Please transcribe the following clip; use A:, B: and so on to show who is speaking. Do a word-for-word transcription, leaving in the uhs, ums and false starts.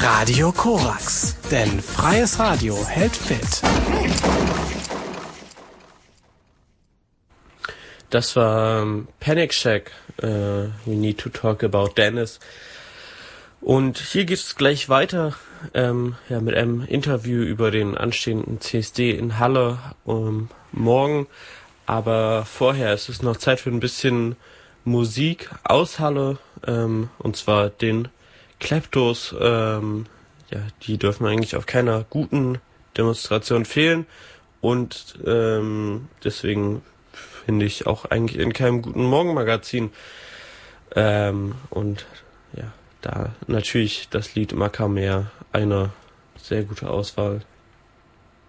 A: Radio Korax, denn freies Radio hält fit.
B: Das war ähm, Panic Shack, äh, We Need to Talk About Dennis. Und hier geht es gleich weiter ähm, ja, mit einem Interview über den anstehenden C S D in Halle ähm, morgen. Aber vorher ist es noch Zeit für ein bisschen Musik aus Halle, ähm, und zwar den Kleptos. Ähm, ja, die dürfen eigentlich auf keiner guten Demonstration fehlen und ähm, deswegen finde ich auch eigentlich in keinem guten Morgenmagazin. Ähm, und ja, da natürlich das Lied Macamer eine sehr gute Auswahl.